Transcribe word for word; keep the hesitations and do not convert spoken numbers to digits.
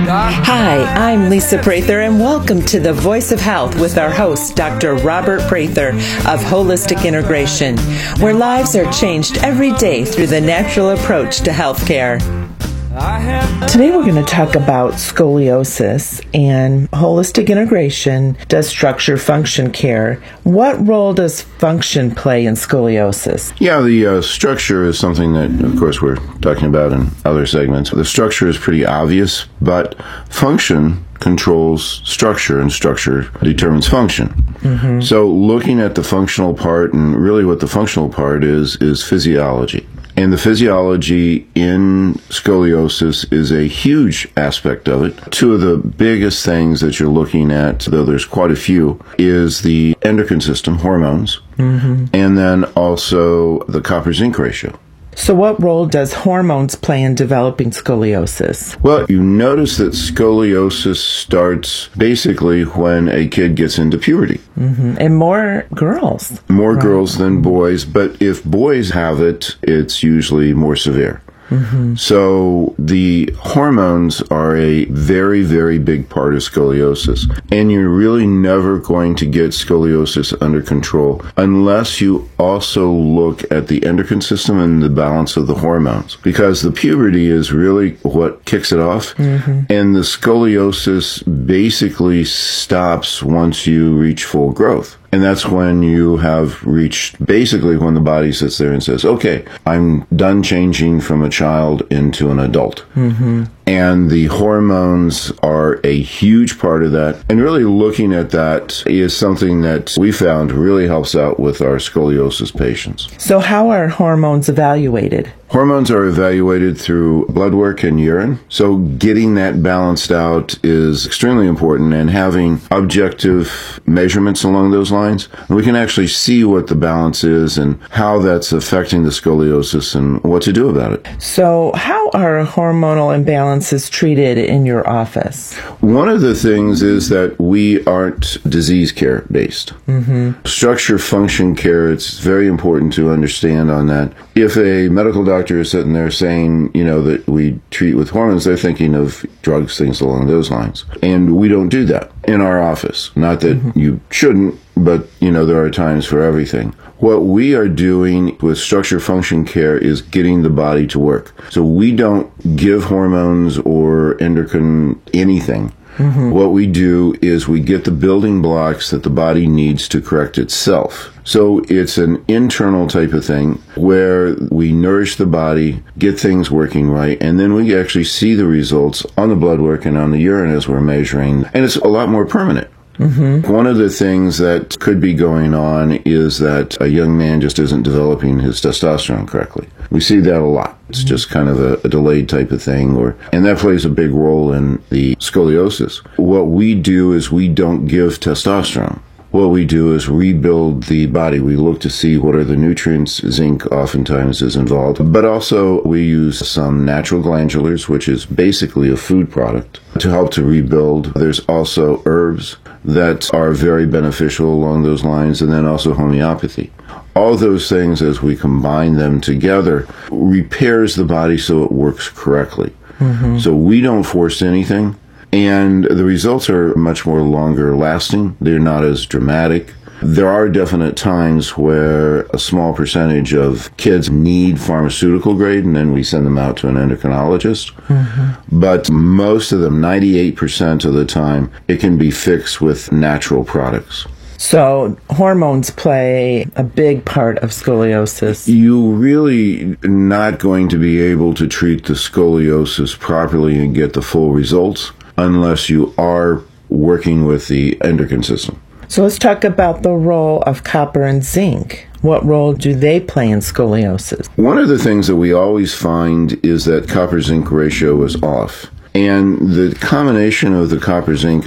Hi, I'm Lisa Prather, and welcome to The Voice of Health with our host, Doctor Robert Prather of Holistic Integration, where lives are changed every day through the natural approach to healthcare. Today we're going to talk about scoliosis, and Holistic Integration does structure function care. What role does function play in scoliosis? Yeah, the uh, structure is something that, of course, we're talking about in other segments. The structure is pretty obvious, but function controls structure, and structure determines function. Mm-hmm. So looking at the functional part, and really what the functional part is, is physiology. And the physiology in scoliosis is a huge aspect of it. Two of the biggest things that you're looking at, though there's quite a few, is the endocrine system, hormones, mm-hmm. and then also the copper-zinc ratio. So what role does hormones play in developing scoliosis? Well, you notice that scoliosis starts basically when a kid gets into puberty. Mm-hmm. And more girls. More right. girls than boys, but if boys have it, it's usually more severe. Mm-hmm. So the hormones are a very, very big part of scoliosis. And you're really never going to get scoliosis under control unless you also look at the endocrine system and the balance of the hormones. Because the puberty is really what kicks it off. Mm-hmm. And the scoliosis basically stops once you reach full growth. And that's when you have reached, basically when the body sits there and says, okay, I'm done changing from a child into an adult. Mm-hmm. And the hormones are a huge part of that. And really looking at that is something that we found really helps out with our scoliosis patients. So how are hormones evaluated? Hormones are evaluated through blood work and urine. So getting that balanced out is extremely important, and having objective measurements along those lines, we can actually see what the balance is and how that's affecting the scoliosis and what to do about it. So how are hormonal imbalances treated in your office? One of the things is that we aren't disease care based. Mm-hmm. Structure function care, it's very important to understand on that. If a medical doctor is sitting there saying, you know, that we treat with hormones, they're thinking of drugs, things along those lines. And we don't do that in our office. Not that mm-hmm. you shouldn't, but, you know, there are times for everything. What we are doing with structure function care is getting the body to work. So we don't give hormones or endocrine anything. Mm-hmm. What we do is we get the building blocks that the body needs to correct itself. So it's an internal type of thing where we nourish the body, get things working right, and then we actually see the results on the blood work and on the urine as we're measuring. And it's a lot more permanent. Mm-hmm. One of the things that could be going on is that a young man just isn't developing his testosterone correctly. We see that a lot. It's just kind of a, a delayed type of thing, or and that plays a big role in the scoliosis. What we do is we don't give testosterone. What we do is rebuild the body. We look to see what are the nutrients. Zinc oftentimes is involved. But also we use some natural glandulars, which is basically a food product, to help to rebuild. There's also herbs that are very beneficial along those lines, and then also homeopathy. All those things, as we combine them together, repairs the body so it works correctly. Mm-hmm. So we don't force anything. And the results are much more longer lasting. They're not as dramatic. There are definite times where a small percentage of kids need pharmaceutical grade, and then we send them out to an endocrinologist. Mm-hmm. But most of them, ninety-eight percent of the time, it can be fixed with natural products. So hormones play a big part of scoliosis. You really not going to be able to treat the scoliosis properly and get the full results unless you are working with the endocrine system. So let's talk about the role of copper and zinc. What role do they play in scoliosis? One of the things that we always find is that copper-zinc ratio is off. And the combination of the copper-zinc